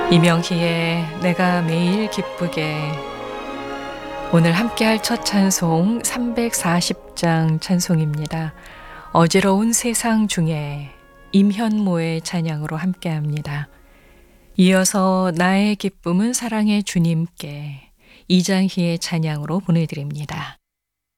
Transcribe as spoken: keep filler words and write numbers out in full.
이명희의 내가 매일 기쁘게. 오늘 함께할 첫 찬송 삼백사십 장 찬송입니다. 어지러운 세상 중에 임현모의 찬양으로 함께합니다. 이어서 나의 기쁨은 사랑의 주님께 이장희의 찬양으로 보내드립니다.